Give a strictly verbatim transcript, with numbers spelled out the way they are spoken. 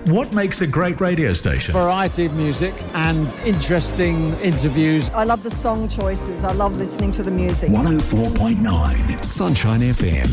What makes a great radio station? Variety of music and interesting interviews. I love the song choices. I love listening to the music. one oh four point nine Sunshine F M.